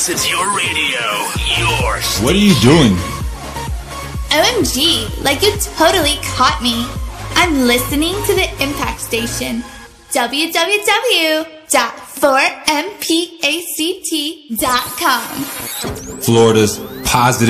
It's your radio, your station. What are you doing? OMG, like you totally caught me. I'm listening to the Impact Station. www.4mpact.com. Florida's positive